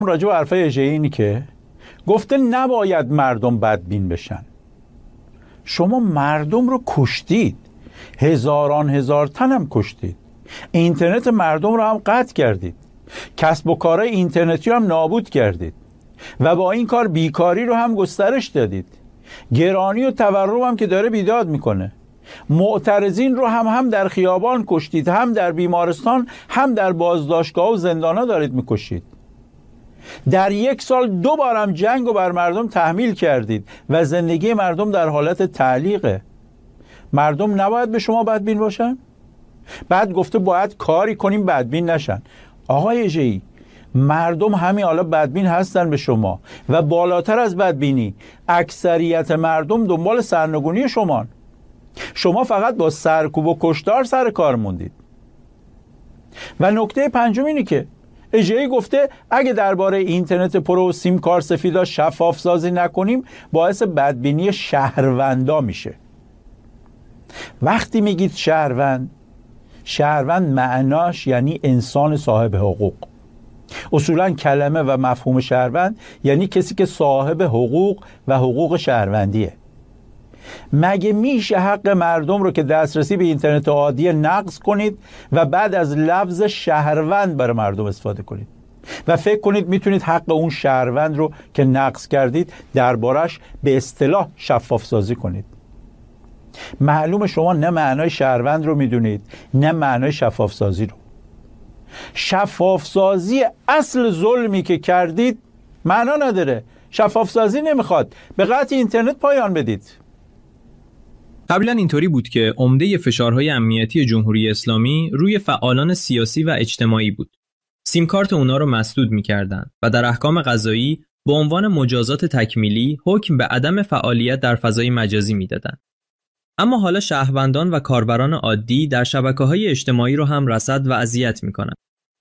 راجع به حرفای اژه‌ای اینی که گفته نباید مردم بدبین بشن. شما مردم رو کشتید، هزار تن هم کشتید، اینترنت مردم رو هم قطع کردید، کسب و کارهای اینترنتی رو هم نابود کردید و با این کار بیکاری رو هم گسترش دادید، گرانی و تورم هم که داره بیداد میکنه، معترضین رو هم در خیابان کشتید، هم در بیمارستان، هم در بازداشتگاه و زندانا دارید میکشید. در یک سال 2 بار هم جنگ رو بر مردم تحمیل کردید و زندگی مردم در حالت تعلیقه. مردم نباید به شما بدبین باشن؟ بعد گفته باید کاری کنیم بدبین نشن. آقای اژه‌ای، مردم همین حالا بدبین هستن به شما و بالاتر از بدبینی اکثریت مردم دنبال سرنگونی شما فقط با سرکوب و کشتار سر کار موندید. و نکته پنجم اینه که اژه‌ای گفته اگه درباره اینترنت پرو و سیم کار سفیدا شفاف سازی نکنیم باعث بدبینی شهروندا میشه. وقتی میگید شهروند معناش یعنی انسان صاحب حقوق. اصولا کلمه و مفهوم شهروند یعنی کسی که صاحب حقوق و حقوق شهروندیه. مگه میشه حق مردم رو که دسترسی به اینترنت عادی نقض کنید و بعد از لفظ شهروند برای مردم استفاده کنید و فکر کنید میتونید حق اون شهروند رو که نقض کردید دربارش به اصطلاح شفاف سازی کنید؟ معلومه شما نه معنای شهروند رو میدونید نه معنای شفاف سازی رو. شفاف سازی اصل ظلمی که کردید معنا نداره. شفاف سازی نمیخواد، به قطع اینترنت پایان بدید. قبلا اینطوری بود که عمده فشارهای امنیتی جمهوری اسلامی روی فعالان سیاسی و اجتماعی بود. سیم کارت اونا رو مسدود می‌کردن و در احکام قضایی به عنوان مجازات تکمیلی حکم به عدم فعالیت در فضای مجازی میدادن. اما حالا شهروندان و کاربران عادی در شبکه‌های اجتماعی رو هم رصد و اذیت می‌کنن.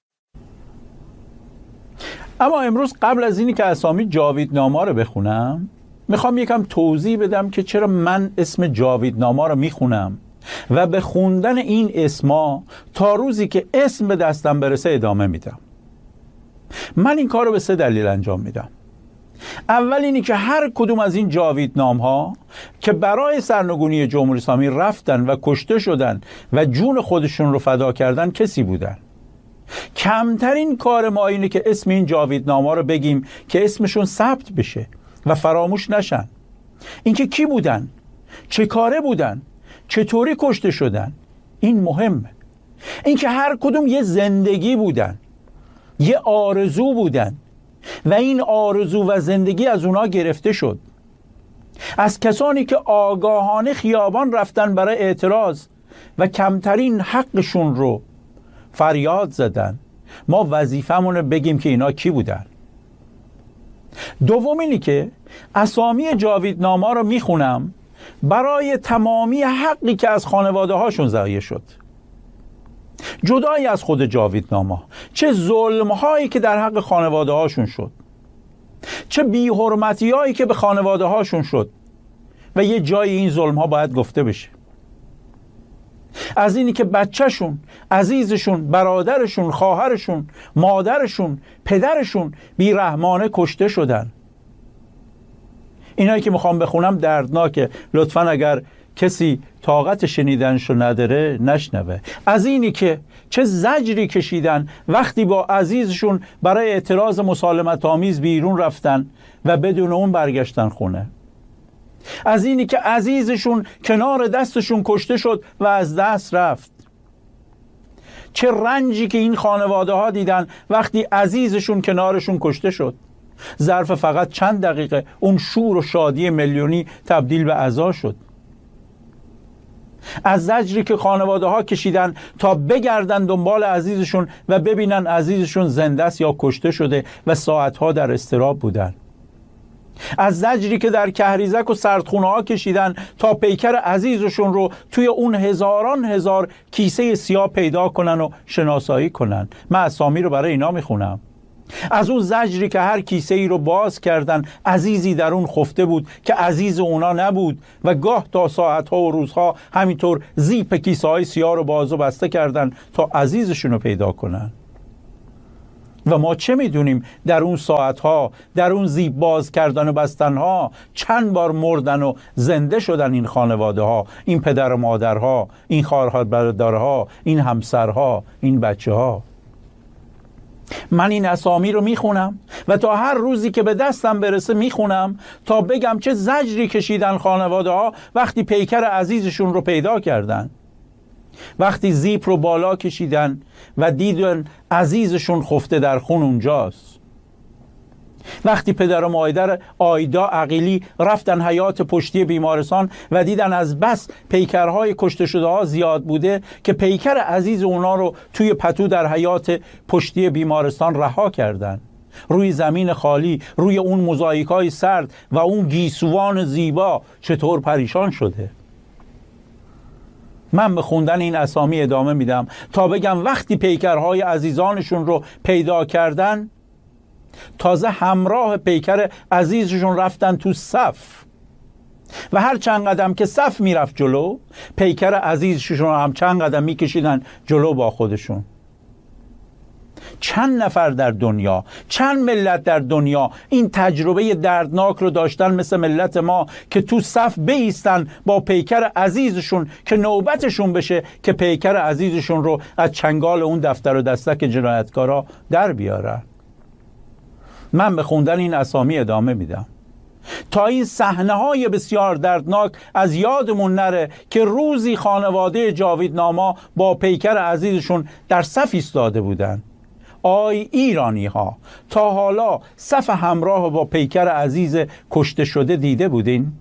اما امروز قبل از اینی که اسامی جاویدنامه رو بخونم میخوام یکم توضیح بدم که چرا من اسم جاویدنامه رو میخونم و به خوندن این اسما تا روزی که اسم به دستم برسه ادامه میدم. من این کار رو به 3 دلیل انجام میدم. اول اینی که هر کدوم از این جاویدنامه ها که برای سرنگونی جمهوری اسلامی رفتن و کشته شدن و جون خودشون رو فدا کردن کسی بودن. کمترین کار ما اینه که اسم این جاویدنامه رو بگیم که اسمشون ثبت بشه و فراموش نشن. اینکه کی بودن، چه کاره بودن، چطوری کشته شدن، این مهمه. اینکه هر کدوم یه زندگی بودن، یه آرزو بودن و این آرزو و زندگی از اونا گرفته شد. از کسانی که آگاهانه خیابان رفتن برای اعتراض و کمترین حقشون رو فریاد زدن. ما وظیفمونه بگیم که اینا کی بودن. دوم اینی که اسامی جاویدنامه رو میخونم برای تمامی حقی که از خانواده هاشون ضایع شد، جدای از خود جاویدنامه، چه ظلم هایی که در حق خانواده هاشون شد، چه بی‌حرمتی هایی که به خانواده هاشون شد و یه جای این ظلم ها باید گفته بشه. از اینی که بچهشون، عزیزشون، برادرشون، خواهرشون، مادرشون، پدرشون بیرحمانه کشته شدن. اینایی که میخوام بخونم دردناکه، لطفاً اگر کسی طاقت شنیدنشو نداره نشنوه. از اینی که چه زجری کشیدن وقتی با عزیزشون برای اعتراض مسالمت آمیز بیرون رفتن و بدون اون برگشتن خونه. از اینی که عزیزشون کنار دستشون کشته شد و از دست رفت. چه رنجی که این خانواده ها دیدن وقتی عزیزشون کنارشون کشته شد. ظرف فقط چند دقیقه اون شور و شادی میلیونی تبدیل به عزا شد. از زجری که خانواده ها کشیدن تا بگردن دنبال عزیزشون و ببینن عزیزشون زنده است یا کشته شده و ساعتها در اضطراب بودن. از زجری که در کهریزک و سردخونه ها کشیدن تا پیکر عزیزشون رو توی اون هزاران هزار کیسه سیاه پیدا کنن و شناسایی کنن. من اسامی رو برای اینا میخونم. از اون زجری که هر کیسه ای رو باز کردن عزیزی در اون خفته بود که عزیز اونا نبود و گاه تا ساعتها و روزها همینطور زیپ کیسه های سیاه رو باز و بسته کردن تا عزیزشون رو پیدا کنن. و ما چه میدونیم در اون ساعتها، در اون زیب باز کردن و بستنها چند بار مردن و زنده شدن این خانواده ها، این پدر و مادرها، این خواهر برادرها، این همسرها، این بچه ها. من این اسامی رو میخونم و تا هر روزی که به دستم برسه میخونم تا بگم چه زجری کشیدن خانواده ها وقتی پیکر عزیزشون رو پیدا کردن، وقتی زیپ رو بالا کشیدن و دیدن عزیزشون خفته در خون اونجاست، وقتی پدر و مادر آیدا عقیلی رفتن حیاط پشتی بیمارستان و دیدن از بس پیکرهای کشته شده ها زیاد بوده که پیکر عزیز اونا رو توی پتو در حیاط پشتی بیمارستان رها کردن، روی زمین خالی، روی اون موزاییکای سرد و اون گیسوان زیبا چطور پریشان شده. من به خوندن این اسامی ادامه میدم تا بگم وقتی پیکرهای عزیزانشون رو پیدا کردن، تازه همراه پیکر عزیزشون رفتن تو صف و هر چند قدم که صف میرفت جلو، پیکر عزیزشون هم چند قدم میکشیدن جلو با خودشون. چند نفر در دنیا، چند ملت در دنیا این تجربه دردناک رو داشتن مثل ملت ما که تو صف بایستن با پیکر عزیزشون که نوبتشون بشه که پیکر عزیزشون رو از چنگال اون دفتر و دستک جنایتکارا در بیارن. من به خوندن این اسامی ادامه میدم تا این صحنه‌های بسیار دردناک از یادمون نره که روزی خانواده جاویدناما با پیکر عزیزشون در صف ایستاده بودن. آی ایرانی ها، تا حالا صف همراه با پیکر عزیز کشته شده دیده بودین؟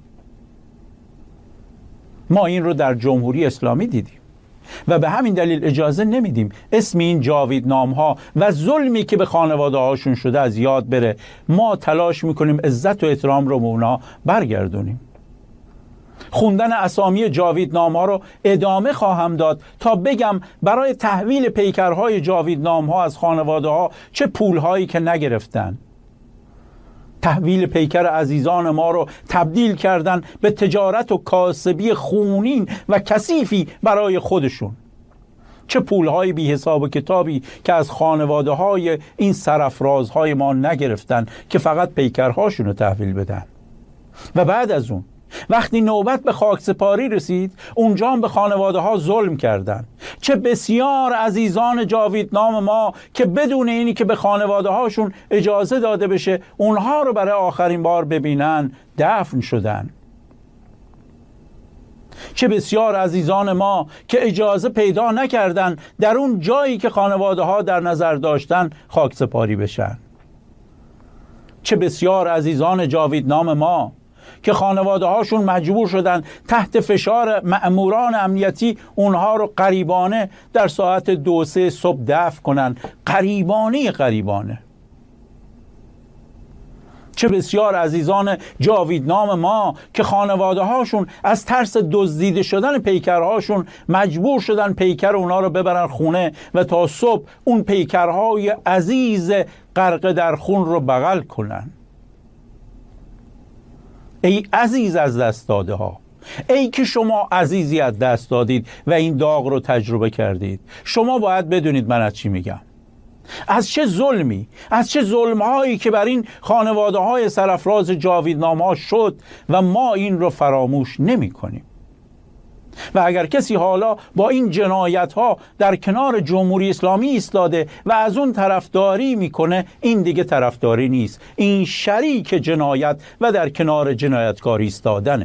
ما این رو در جمهوری اسلامی دیدیم و به همین دلیل اجازه نمیدیم اسم این جاویدنام ها و ظلمی که به خانواده هاشون شده از یاد بره. ما تلاش میکنیم عزت و احترام رو به اونا برگردونیم. خوندن اسامی جاویدنام ها رو ادامه خواهم داد تا بگم برای تحویل پیکرهای جاویدنام ها از خانواده ها چه پولهایی که نگرفتن. تحویل پیکر عزیزان ما رو تبدیل کردن به تجارت و کاسبی خونین و کثیفی برای خودشون. چه پولهای بی حساب و کتابی که از خانواده های این سرافرازهای ما نگرفتن که فقط پیکرهاشون رو تحویل بدن. و بعد از اون وقتی نوبت به خاکسپاری رسید، اونجا هم به خانواده ها ظلم کردن. چه بسیار عزیزان جاویدنام ما که بدون اینی که به خانواده هاشون اجازه داده بشه اونها رو برای آخرین بار ببینن دفن شدن. چه بسیار عزیزان ما که اجازه پیدا نکردن در اون جایی که خانواده ها در نظر داشتن خاکسپاری بشن. چه بسیار عزیزان جاویدنام ما که خانواده هاشون مجبور شدن تحت فشار مأموران امنیتی اونها رو غریبانه در ساعت 2-3 صبح دفن کنن. غریبانه. چه بسیار عزیزان جاویدنام ما که خانواده هاشون از ترس دزدیده شدن پیکرهاشون مجبور شدن پیکر اونا رو ببرن خونه و تا صبح اون پیکرهای عزیز غرق در خون رو بغل کنن. ای عزیز از دست داده ها، ای که شما عزیزی از دست دادید و این داغ رو تجربه کردید، شما باید بدونید من از چی میگم. از چه ظلمی، از چه ظلمهایی که بر این خانواده های سرافراز جاویدنام ها شد و ما این رو فراموش نمی کنیم. و اگر کسی حالا با این جنایت ها در کنار جمهوری اسلامی ایستاده و از اون طرفداری میکنه، این دیگه طرفداری نیست، این شریک جنایت و در کنار جنایتکاری ایستادنه.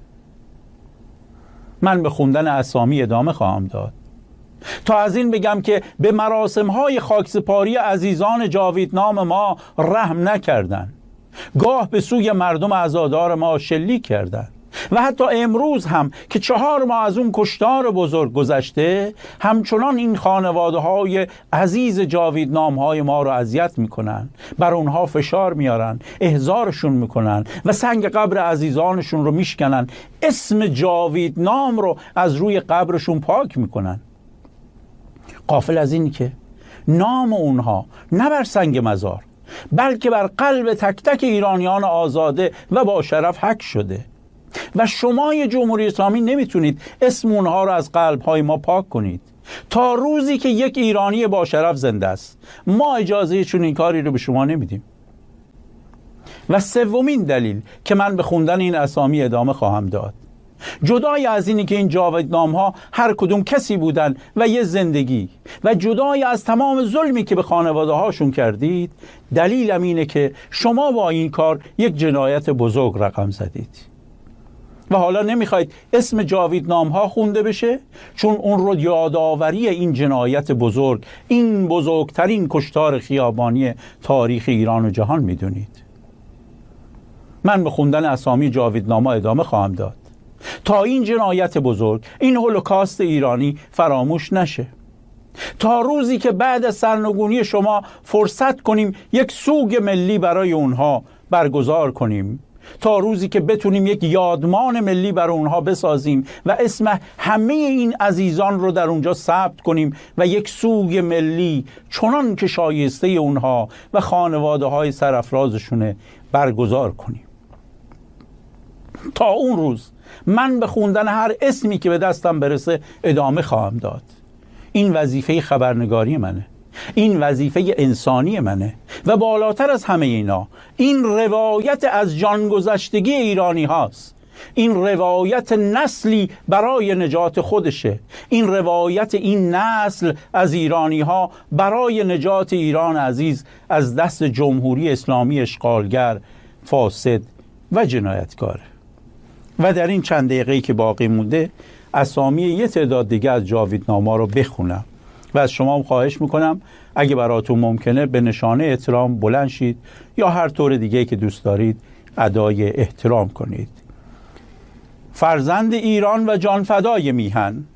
من به خوندن اسامی ادامه خواهم داد تا از این بگم که به مراسم های خاکسپاری عزیزان جاویدنام ما رحم نکردن، گاه به سوی مردم عزادار ما شلیک کردن و حتی امروز هم که 4 ماه از اون کشتار بزرگ گذشته همچنان این خانواده های عزیز جاویدنام های ما رو اذیت میکنن، بر اونها فشار میارن، احضارشون میکنن و سنگ قبر عزیزانشون رو میشکنن، اسم جاویدنام رو از روی قبرشون پاک میکنن. غافل از این که نام اونها نه بر سنگ مزار بلکه بر قلب تک تک ایرانیان آزاده و با شرف حک شده و شما جمهوری اسلامی نمیتونید اسم اونها رو از قلب‌های ما پاک کنید. تا روزی که یک ایرانی با شرف زنده است ما اجازه چون این کاری رو به شما نمیدیم. و سومین دلیل که من به خوندن این اسامی ادامه خواهم داد، جدای از اینی که این جاودنام ها هر کدوم کسی بودن و یه زندگی، و جدای از تمام ظلمی که به خانواده هاشون کردید، دلیلم اینه که شما با این کار یک جنایت بزرگ رقم زدید و حالا نمیخواید اسم جاودنام ها خونده بشه چون اون رو یادآوری این جنایت بزرگ، این بزرگترین کشتار خیابانی تاریخ ایران و جهان میدونید. من به خوندن اسامی جاودنامه ادامه خواهم داد تا این جنایت بزرگ، این هولوکاست ایرانی فراموش نشه، تا روزی که بعد از سرنگونی شما فرصت کنیم یک سوگ ملی برای اونها برگزار کنیم، تا روزی که بتونیم یک یادمان ملی برای اونها بسازیم و اسم همه این عزیزان رو در اونجا ثبت کنیم و یک سوگ ملی چنان که شایسته اونها و خانواده های سرافرازشونه برگزار کنیم. تا اون روز من به خوندن هر اسمی که به دستم برسه ادامه خواهم داد. این وظیفه خبرنگاری منه، این وظیفه انسانی منه و بالاتر از همه اینا این روایت از جانگذشتگی ایرانی هاست، این روایت نسلی برای نجات خودشه، این روایت این نسل از ایرانی ها برای نجات ایران عزیز از دست جمهوری اسلامی اشغالگر، فاسد و جنایتکاره. و در این چند دقیقه‌ای که باقی مونده اسامی یه تعداد دیگه از جاودنامه‌ها رو بخونم و از شما خواهش میکنم اگه براتون ممکنه به نشانه احترام بلند شید یا هر طور دیگه که دوست دارید ادای احترام کنید. فرزند ایران و جانفدای میهن،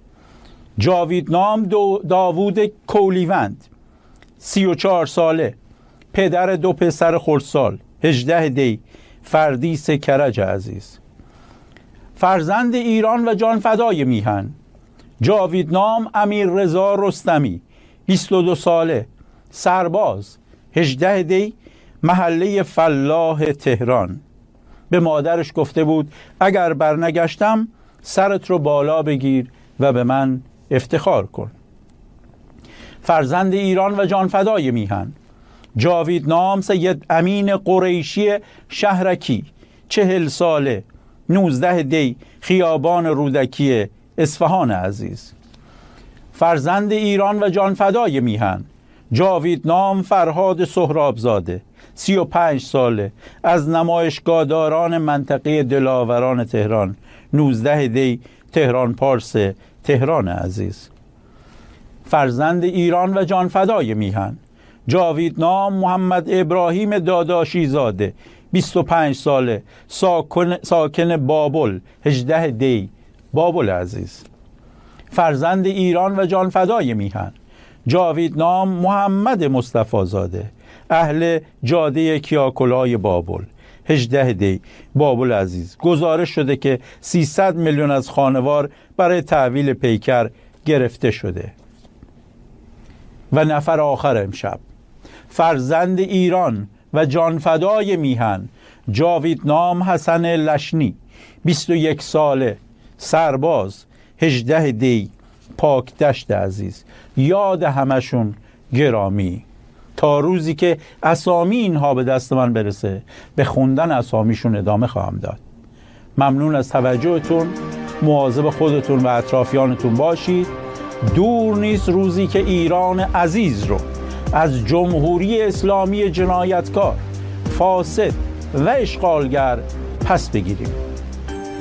جاودنام داوود کولیوند، 34 ساله، پدر 2 پسر خردسال، 18 دی، فردیس کرج عزیز. فرزند ایران و جانفدای میهن، جاودنام امیررضا رستمی، 22 ساله، سرباز، 18 دی، محله فلاح تهران. به مادرش گفته بود اگر برنگشتم سرت رو بالا بگیر و به من افتخار کن. فرزند ایران و جانفدای میهن، جاودنام سید امین قریشی شهرکی، 40 ساله، 19 دی، خیابان رودکی اصفهان عزیز. فرزند ایران و جانفدای میهن، جاودنام فرهاد سهرابزاده، 35 ساله، از نمایشگاهداران منطقه دلاوران تهران، 19 دی، تهران پارس تهران عزیز. فرزند ایران و جانفدای میهن، جاودنام محمد ابراهیم داداشی زاده، 25 ساله، ساکن بابل، 18 دی، بابل عزیز. فرزند ایران و جانفدای میهن، جاودنام محمد مصطفی زاده، اهل جاده کیاکلای بابل، 18 دی، بابل عزیز. گزارش شده که 300 میلیون از خانوار برای تحویل پیکر گرفته شده. و نفر آخر امشب، فرزند ایران و جانفدای میهن، جاودنام حسن لشنی، 21 ساله، سرباز، 18 دی، پاک دشت عزیز. یاد همشون گرامی. تا روزی که اسامی اینها به دست من برسه به خوندن اسامیشون ادامه خواهم داد. ممنون از توجهتون. مواظب خودتون و اطرافیانتون باشید. دور نیست روزی که ایران عزیز رو از جمهوری اسلامی جنایتکار، فاسد و اشغالگر پس بگیریم.